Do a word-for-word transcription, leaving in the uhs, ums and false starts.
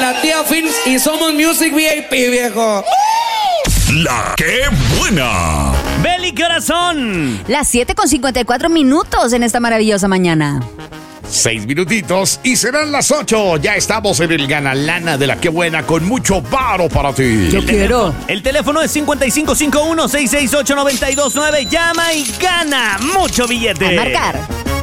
la tía Films y somos Music V I P, viejo. La que buena. Beli, ¿qué horas son? Las siete con cincuenta y cuatro minutos en esta maravillosa mañana. Seis minutitos y serán las ocho. Ya estamos en el Ganalana de la que buena con mucho varo para ti. Yo quiero. El teléfono es cinco cinco cinco uno, seis seis ocho, nueve dos nueve. Llama y gana mucho billete. A marcar.